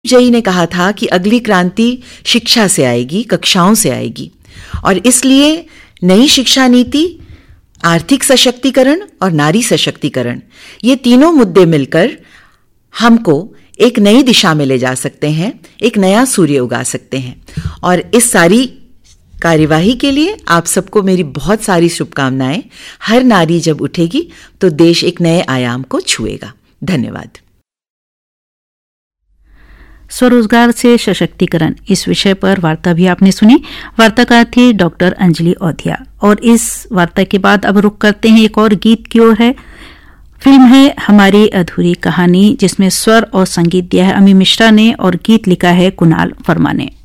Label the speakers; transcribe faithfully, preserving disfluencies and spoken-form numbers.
Speaker 1: जई ने कहा था कि अगली क्रांति शिक्षा से आएगी, कक्षाओं से आएगी, और इसलिए नई शिक्षा नीति, आर्थिक सशक्तिकरण और नारी सशक्तिकरण, ये तीनों मुद्दे मिलकर हमको एक नई दिशा में ले जा सकते हैं, एक नया सूर्य उगा सकते हैं। और इस सारी कार्यवाही के लिए आप सबको मेरी बहुत सारी शुभकामनाएं। हर नारी जब उठेगी तो देश एक नए आयाम को छुएगा। धन्यवाद।
Speaker 2: स्वरोजगार से सशक्तिकरण, इस विषय पर वार्ता भी आपने सुनी। वार्ताकार थी डॉक्टर अंजलि औधिया। और इस वार्ता के बाद अब रुक करते हैं एक और गीत की ओर है। फिल्म है हमारी अधूरी कहानी, जिसमें स्वर और संगीत दिया है अमी मिश्रा ने और गीत लिखा है कुणाल वर्मा ने।